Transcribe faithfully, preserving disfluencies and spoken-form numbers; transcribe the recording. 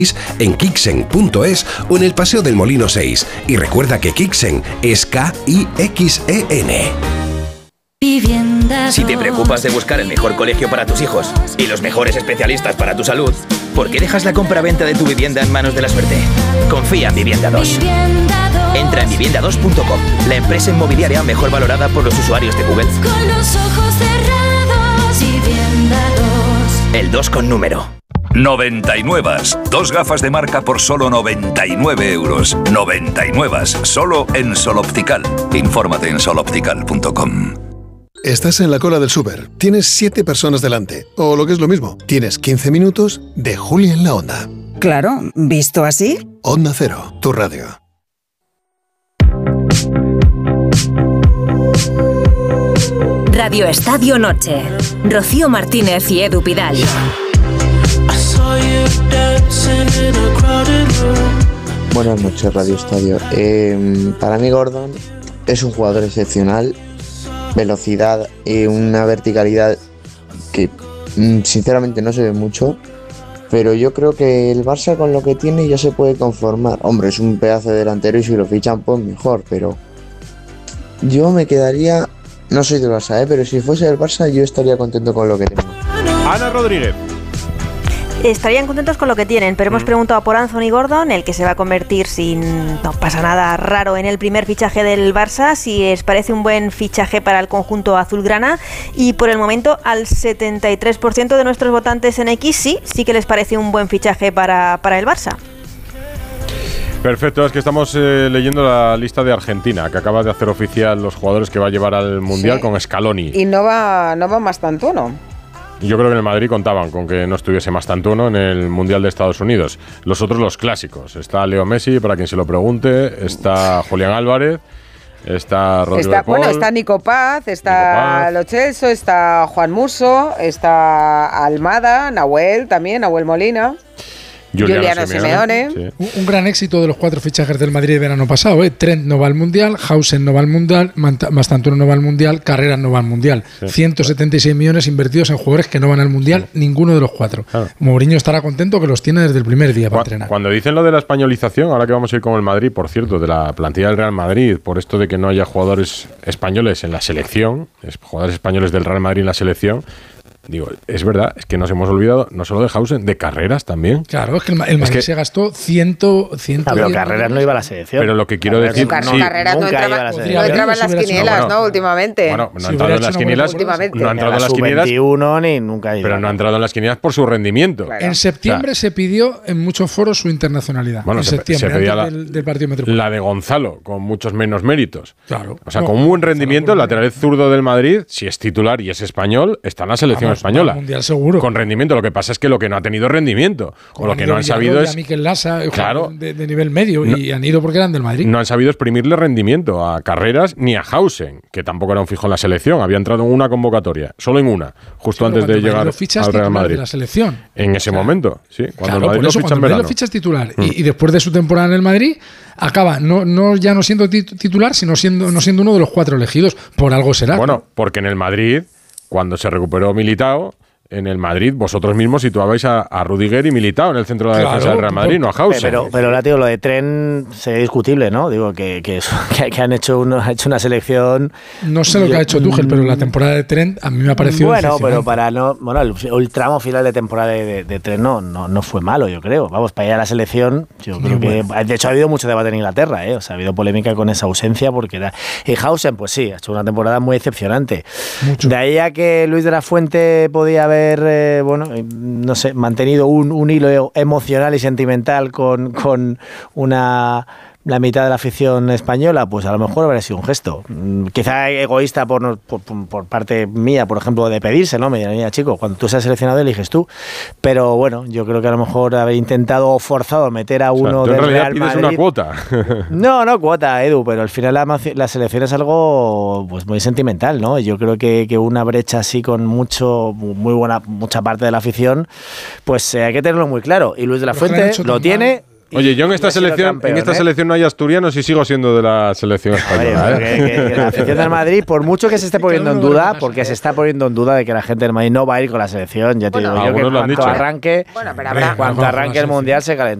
en kixen punto es o en el Paseo del Molino seis. Y recuerda que Kixen es K I X E N. Si te preocupas de buscar el mejor colegio para tus hijos y los mejores especialistas para tu salud, ¿por qué dejas la compra-venta de tu vivienda en manos de la suerte? Confía en Vivienda dos. Entra en vivienda dos punto com, la empresa inmobiliaria mejor valorada por los usuarios de Google. Con los ojos cerrados, Vivienda dos. El dos con número. noventa y nueve. Dos gafas de marca por solo noventa y nueve euros. noventa y nueve. Solo en Sol Optical. Infórmate en sol optical punto com. Estás en la cola del súper, tienes siete personas delante, o lo que es lo mismo, tienes quince minutos de Julia en la Onda. Claro, ¿visto así? Onda Cero, tu radio. Radio Estadio Noche. Rocío Martínez y Edu Pidal. Buenas noches, Radio Estadio. Eh, para mí Gordon es un jugador excepcional. Velocidad y una verticalidad que sinceramente no se ve mucho, pero yo creo que el Barça con lo que tiene ya se puede conformar. Hombre, es un pedazo de delantero y si lo fichan pues mejor, pero yo me quedaría, no soy del Barça, ¿eh? Pero si fuese del Barça yo estaría contento con lo que tengo. Ana Rodríguez. Estarían contentos con lo que tienen, pero mm. hemos preguntado por Anthony Gordon, el que se va a convertir, si no pasa nada raro, en el primer fichaje del Barça, si les parece un buen fichaje para el conjunto azulgrana, y por el momento al setenta y tres por ciento de nuestros votantes en X sí, sí que les parece un buen fichaje para, para el Barça. Perfecto, es que estamos eh, leyendo la lista de Argentina, que acaba de hacer oficial los jugadores que va a llevar al Mundial, sí, con Scaloni. Y no va, no va más tanto, ¿no? Yo creo que en el Madrid contaban con que no estuviese Mastantuono en el Mundial de Estados Unidos. Los otros, los clásicos. Está Leo Messi, para quien se lo pregunte. Está Julián Álvarez. Está Rodrigo está, Paul, Bueno, está Nico Paz, está Lo Celso, está Juan Musso, está Almada, Nahuel también, Nahuel Molina. Juliano, Juliano Simeone. Simeone. Sí. Un, un gran éxito de los cuatro fichajes del Madrid de verano pasado. ¿eh? Trent no va al Mundial, Hausen no va al Mundial, Mastantuono no va al Mundial, Carreras no va al Mundial. Sí. ciento setenta y seis millones invertidos en jugadores que no van al Mundial, sí. ninguno de los cuatro. Claro. Mourinho estará contento que los tiene desde el primer día para entrenar. Cuando dicen lo de la españolización, ahora que vamos a ir con el Madrid, por cierto, de la plantilla del Real Madrid, por esto de que no haya jugadores españoles en la selección, jugadores españoles del Real Madrid en la selección, digo, es verdad, es que nos hemos olvidado no solo de Hausen, de Carreras también. Claro, es que el, el Madrid es que se gastó cien, cien. Ah, pero Carreras no iba a la selección. Pero lo que quiero decir, no, sí, Carreras no entraba, no entraba en las quinielas, no, bueno, ¿no? Últimamente. Bueno, no ha entrado en las quinielas. Últimamente. No ha entrado en las quinielas. veintiuno ni nunca. Pero no ha entrado en las quinielas por su rendimiento. Claro. En septiembre, o sea, se pidió en muchos foros su internacionalidad. Bueno, en se, septiembre, se pedía antes la, del, del partido metropolitano. La de Gonzalo, con muchos menos méritos. Claro. O sea, no, con un buen rendimiento, el lateral zurdo del Madrid, si es titular y es español, está en la selección Vamos, española. Mundial seguro. Con rendimiento. Lo que pasa es que lo que no ha tenido rendimiento, o lo que no han sabido es. A Mikel Lassa, claro, de, de nivel medio, no, y han ido porque eran del Madrid. No han sabido exprimirle rendimiento a Carreras ni a Hausen, que tampoco era un fijo en la selección. Había entrado en una convocatoria, solo en una, justo sí, antes de llegar al Real Madrid. De la selección. En ese o sea, momento, sí. Cuando claro, el Madrid por eso, lo ficha en verano. Lo fichas titular mm. y, y después de su temporada en el Madrid acaba no, no ya no siendo titular, sino siendo no siendo uno de los cuatro elegidos. Por algo será. Bueno, porque en el Madrid, cuando se recuperó Militao, en el Madrid, vosotros mismos situabais a, a Rudiger y Militao en el centro de la claro, defensa del Real Madrid, no a Hausen. Pero, pero la, tío, lo de Trent sería discutible, ¿no? Digo, que, que, que, que han hecho, uno, ha hecho una selección... No sé lo yo, que ha hecho Tuchel, pero la temporada de Trent a mí me ha parecido bueno, pero para no... Bueno, el, el tramo final de temporada de, de, de Trent no, no, no fue malo, yo creo. Vamos, para ir a la selección, yo creo Muy que... Bueno. De hecho, ha habido mucho debate en Inglaterra, ¿eh? O sea, ha habido polémica con esa ausencia, porque era... Y Hausen, pues sí, ha hecho una temporada muy decepcionante. Mucho. De ahí a que Luis de la Fuente podía haber... Eh, bueno, no sé, mantenido un, un hilo emocional y sentimental con, con una... la mitad de la afición española, pues a lo mejor habría sido un gesto. Quizá egoísta por, por, por parte mía, por ejemplo, de pedirse, ¿no? Me dirán, mira, chico, cuando tú seas seleccionado eliges tú. Pero bueno, yo creo que a lo mejor haber intentado o forzado meter a uno o sea, del Real Madrid... pides una cuota. No, no cuota, Edu, pero al final la, la selección es algo pues muy sentimental, ¿no? Yo creo que, que una brecha así con mucho, muy buena, mucha parte de la afición, pues eh, hay que tenerlo muy claro. Y Luis de la Fuente lo tiene... Oye, yo en esta selección campeón, en esta ¿eh? selección no hay asturianos y sigo siendo de la selección española. Oye, ¿eh? que, que, que la afición del Madrid, por mucho que se esté poniendo en duda, porque se está poniendo en duda de que la gente del Madrid no va a ir con la selección, ya te Bueno, digo yo que algunos lo han cuanto dicho. arranque, Bueno, pero habrá- cuanto Ojo, arranque la el Mundial se calentará.